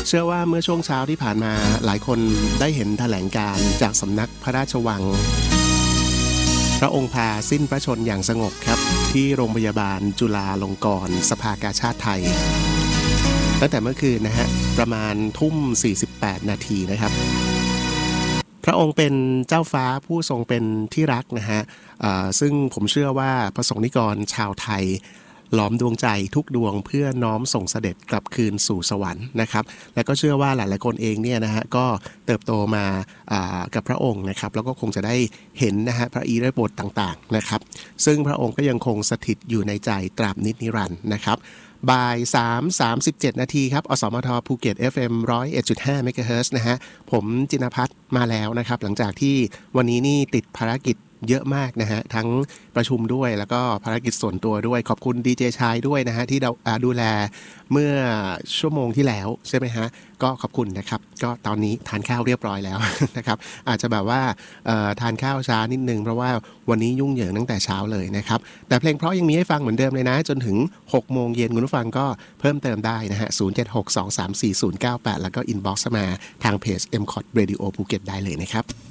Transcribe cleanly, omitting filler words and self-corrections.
เชื่อว่าเมื่อช่วงเช้าที่ผ่านมาหลายคนได้เห็นแถลงการณ์จากสำนักพระราชวังพระองค์พาสิ้นพระชนม์อย่างสงบครับที่โรงพยาบาลจุฬาลงกรณ์สภากาชาดไทยตั้งแต่เมื่อคืนนะฮะประมาณทุ่ม48 นาทีนะครับพระองค์เป็นเจ้าฟ้าผู้ทรงเป็นที่รักนะฮะซึ่งผมเชื่อว่าพระสงฆ์นิกรชาวไทยหลอมดวงใจทุกดวงเพื่อน้อมส่งเสด็จกลับคืนสู่สวรรค์นะครับและก็เชื่อว่าหลายๆคนเองเนี่ยนะฮะก็เติบโตมากับพระองค์นะครับแล้วก็คงจะได้เห็นนะฮะพระอิริยาบถต่างๆนะครับซึ่งพระองค์ก็ยังคงสถิตอยู่ในใจตราบนิรันดร์นะครับบ่าย 3:37 นาทีครับอสมทภูเก็ต FM 101.5 เมกะเฮิรตซ์นะฮะผมจินภัทรมาแล้วนะครับหลังจากที่วันนี้นี่ติดภารกิจเยอะมากนะฮะทั้งประชุมด้วยแล้วก็ภารกิจส่วนตัวด้วยขอบคุณดีเจชายด้วยนะฮะที่ดูแลเมื่อชั่วโมงที่แล้วใช่ไหมฮะก็ขอบคุณนะครับก็ตอนนี้ทานข้าวเรียบร้อยแล้ว นะครับอาจจะแบบว่าทานข้าวช้านิดนึงเพราะว่าวันนี้ยุ่งเหยิงตั้งแต่เช้าเลยนะครับแต่เพลงเพราะยังมีให้ฟังเหมือนเดิมเลยนะจนถึง 6 โมงเย็นคุณผู้ฟังก็เพิ่มเติมได้นะฮะ 0762340098 แล้วก็อินบ็อกซ์มาทางเพจ MCOT Radio ภูเก็ตได้เลยนะครับ